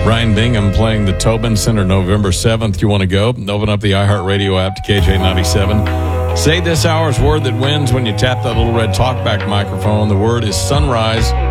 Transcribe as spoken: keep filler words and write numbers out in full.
Brian Bingham playing the Tobin Center November seventh. You want to go? Open up the iHeartRadio app to K J ninety-seven. Say this hour's word that wins when you tap that little red talkback microphone. The word is sunrise.